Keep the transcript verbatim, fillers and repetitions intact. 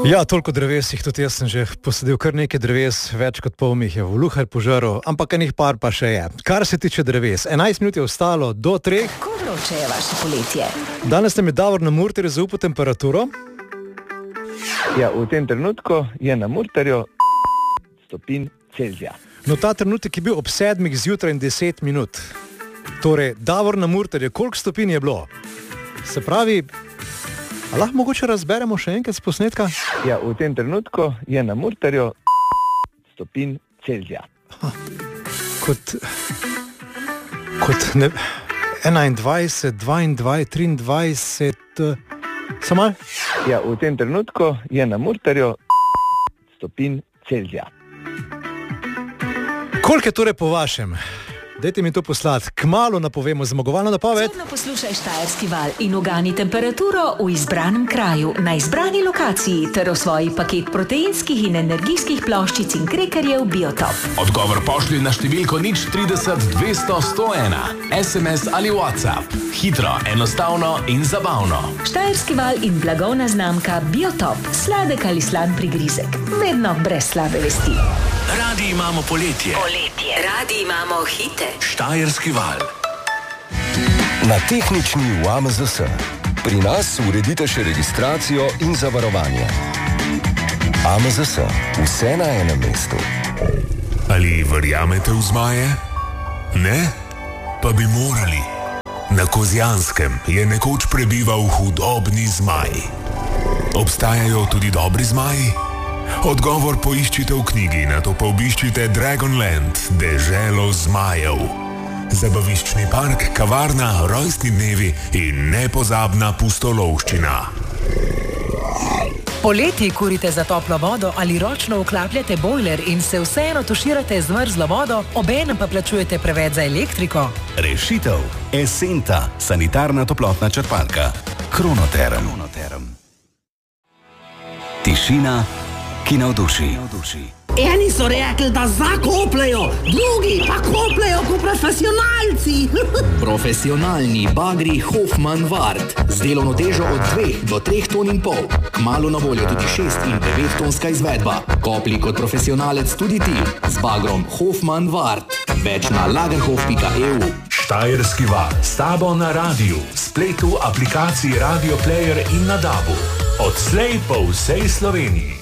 Ja, toliko dreves jih, tudi jaz sem že posadil kar nekaj dreves, več kot pol mi jih je v luhar požaril, ampak enih par pa še je. Kar se tiče dreves, enajst minut je ostalo do treh. Kako vroče je vaše poletje? Danes nam je Davor na Murterju zaupal temperaturo. Ja, v tem trenutku je na Murterju stopinj Celzija. No, ta trenutek je bil ob sedmih zjutraj in deset minut. Torej, Davor na Murterju, koliko stopinj je bilo? Se pravi, a lahko mogoče razberemo še enkrat z posnetka? Ja, v tem trenutku je na Murterju stopinj Celzija. Kot, kot ne, enaindvajset, dvaindvajset, triindvajset, samo malo? Ja, v tem trenutku je na Murterju stopinj Celzija. Koliko je torej po vašem? Dajte mi to poslati. Kmalu napovemo zmagovalno napoved. Cudno poslušaj Štajerski val in ugani temperaturo v izbranem kraju, na izbrani lokaciji ter v svoji paket proteinskih in energijskih ploščic in krekerjev Biotop. Odgovor pošlji na številko nič trideset dvesto sto ena. es em es ali WhatsApp. Hitro, enostavno in zabavno. Štajerski val in blagovna znamka Biotop. Sladek ali slan prigrizek. Vedno brez slabe vesti. Radi imamo poletje. Poletje. Radi imamo hite. Štajerski val. Na tehnični v A M Z S. Pri nas uredite še registracijo in zavarovanje. A M Z S. Vse na enem mestu. Ali verjamete v zmaje? Ne? Pa bi morali. Na Kozjanskem je nekoč prebival hudobni zmaj. Obstajajo tudi dobri zmaji? Odgovor poiščite v knjigi, nato pa obiščite Dragonland, deželo zmajev. Zabaviščni park, kavarna, rojstni dnevi in nepozabna pustolovščina. Poleti kurite za toplo vodo ali ročno vklapljate bojler in se vseeno tuširate z mrzlo vodo, obenem pa plačujete preveč za elektriko? Rešitev. Esenta, sanitarna toplotna črpalka. Kronoterm. Tišina, ki navduši. Eni so rekli, da zakopljajo, drugi pa kopljajo kot profesionalci. Profesionalni bagri Hoffmann Wart z delovno težo od dveh do treh ton in pol. Kmalu na voljo tudi šest in devet tonska izvedba. Kopli kot profesionalec tudi ti z bagrom Hoffmann Wart. Več na lagerhof pika e u. Štajerski val. S tabo na radiju, spletu, aplikaciji Radio Player in na dabu. Odslej po vsej Sloveniji.